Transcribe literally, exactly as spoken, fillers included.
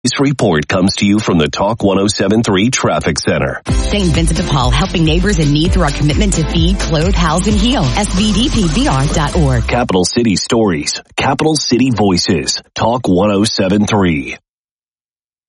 This report comes to you from the Talk one oh seven point three Traffic Center. Saint Vincent de Paul, helping neighbors in need through our commitment to feed, clothe, house, and heal. S V D P V R dot org. Capital City Stories, Capital City Voices, Talk one oh seven point three.